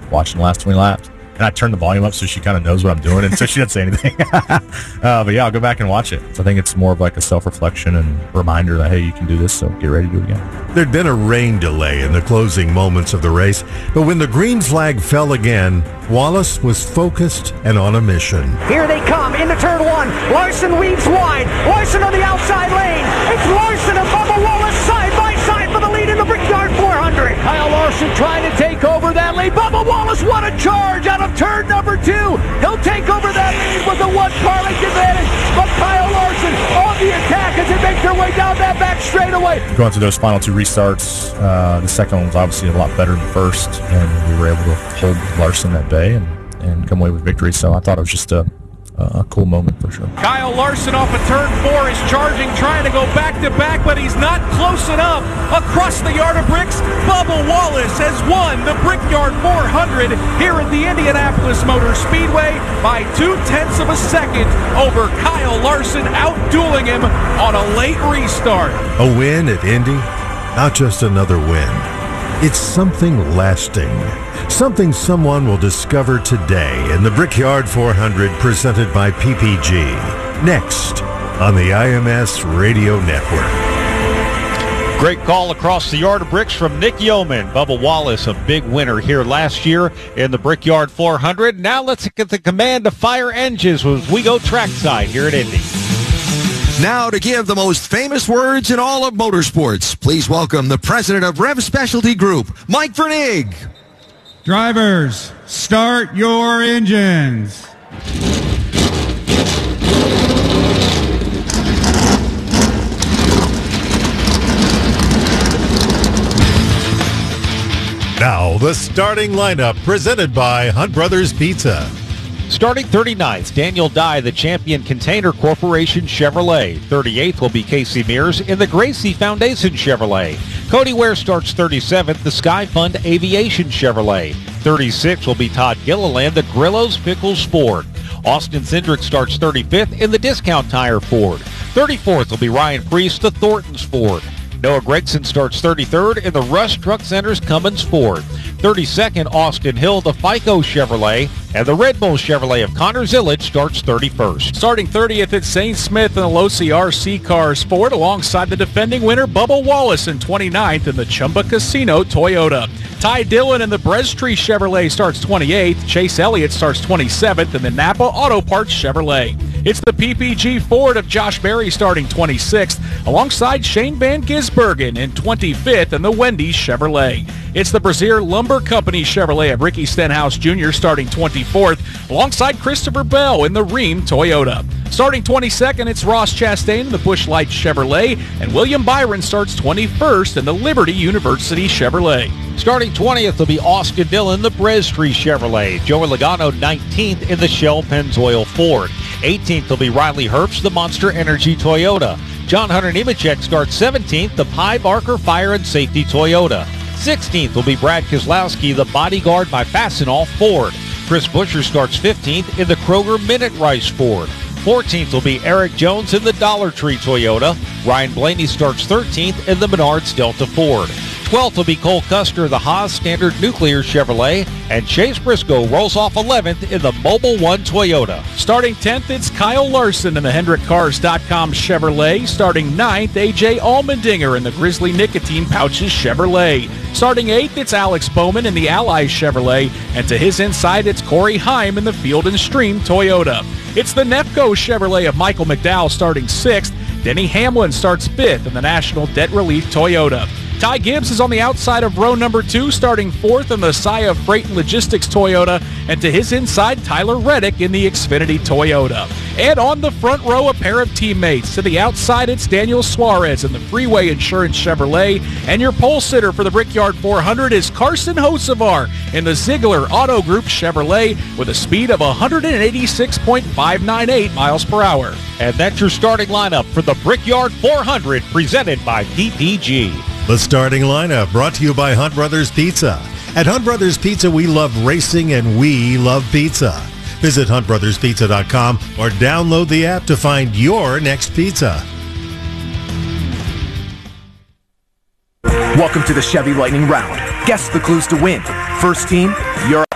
watching the last 20 laps. And I turned the volume up so she kind of knows what I'm doing, and so she didn't say anything. But yeah, I'll go back and watch it. So I think it's more of like a self-reflection and reminder that, hey, you can do this, so get ready to do it again. There'd been a rain delay in the closing moments of the race, but when the green flag fell again, Wallace was focused and on a mission. Here they come into turn one. Larson weaves wide. Larson on the outside lane. It's Larson and Bubba Wallace side by side for the lead in the Brickyard 400. Kyle Larson trying to take over that lead. Bubba Wallace, what a charge out of turn number 2. He'll take over that lead with a 1-car length advantage. But Kyle Larson on the attack as they make their way down that back straightaway. Going through those final 2 restarts, the second one was obviously a lot better than the first, and we were able to hold Larson at bay and come away with victory. So I thought it was just a cool moment for sure. Kyle Larson off of turn 4 is charging, trying to go back-to-back, but he's not close enough. Across the yard of bricks, Bubba Wallace has won the Brickyard 400 here at the Indianapolis Motor Speedway by 0.2 of a second over Kyle Larson, outdueling him on a late restart. A win at Indy, not just another win. It's something lasting. Something someone will discover today in the Brickyard 400 presented by PPG. Next on the IMS Radio Network. Great call across the yard of bricks from Nick Yeoman. Bubba Wallace, a big winner here last year in the Brickyard 400. Now let's get the command to fire engines as we go trackside here at Indy. Now to give the most famous words in all of motorsports, please welcome the president of Rev Specialty Group, Mike Vernig. Drivers, start your engines. Now the starting lineup presented by Hunt Brothers Pizza. Starting 39th, Daniel Dye, the Champion Container Corporation Chevrolet. 38th will be Casey Mears in the Gracie Foundation Chevrolet. Cody Ware starts 37th, the Sky Fund Aviation Chevrolet. 36th will be Todd Gilliland, the Grillo's Pickles Ford. Austin Cindric starts 35th in the Discount Tire Ford. 34th will be Ryan Priest, the Thornton's Ford. Noah Gregson starts 33rd in the Rush Truck Center's Cummins Ford. 32nd, Austin Hill, the FICO Chevrolet, and the Red Bull Chevrolet of Connor Zillage starts 31st. Starting 30th at St. Smith in the Losi RC Cars Ford, alongside the defending winner Bubba Wallace in 29th in the Chumba Casino Toyota. Ty Dillon in the Brestree Chevrolet starts 28th. Chase Elliott starts 27th in the Napa Auto Parts Chevrolet. It's the PPG Ford of Josh Berry starting 26th, alongside Shane Van Gisbergen in 25th in the Wendy's Chevrolet. It's the Brazier Lumber Company Chevrolet of Ricky Stenhouse Jr. starting 24th, alongside Christopher Bell in the Rheem Toyota. Starting 22nd, it's Ross Chastain in the Busch Light Chevrolet, and William Byron starts 21st in the Liberty University Chevrolet. Starting 20th will be Austin Dillon, the Brestree Chevrolet. Joey Logano 19th in the Shell Pennzoil Ford. 18th will be Riley Herbst, the Monster Energy Toyota. John Hunter Nemechek starts 17th, the Pye Barker Fire and Safety Toyota. 16th will be Brad Keselowski, the Bodyguard by Fastenal Ford. Chris Buescher starts 15th in the Kroger Minute Rice Ford. 14th will be Eric Jones in the Dollar Tree Toyota. Ryan Blaney starts 13th in the Menards Delta Ford. 12th will be Cole Custer, the Haas Standard Nuclear Chevrolet, and Chase Briscoe rolls off 11th in the Mobile One Toyota. Starting 10th, it's Kyle Larson in the HendrickCars.com Chevrolet. Starting 9th, A.J. Allmendinger in the Grizzly Nicotine Pouches Chevrolet. Starting 8th, it's Alex Bowman in the Ally Chevrolet, and to his inside, it's Corey Heim in the Field & Stream Toyota. It's the Nefco Chevrolet of Michael McDowell starting 6th. Denny Hamlin starts 5th in the National Debt Relief Toyota. Ty Gibbs is on the outside of row number 2, starting 4th in the Saia Freight and Logistics Toyota, and to his inside, Tyler Reddick in the Xfinity Toyota. And on the front row, a pair of teammates. To the outside, it's Daniel Suarez in the Freeway Insurance Chevrolet, and your pole sitter for the Brickyard 400 is Carson Hocevar in the Ziegler Auto Group Chevrolet with a speed of 186.598 miles per hour. And that's your starting lineup for the Brickyard 400 presented by PPG. The starting lineup brought to you by Hunt Brothers Pizza. At Hunt Brothers Pizza, we love racing and we love pizza. Visit huntbrotherspizza.com or download the app to find your next pizza. Welcome to the Chevy Lightning Round. Guess the clues to win. First team, you're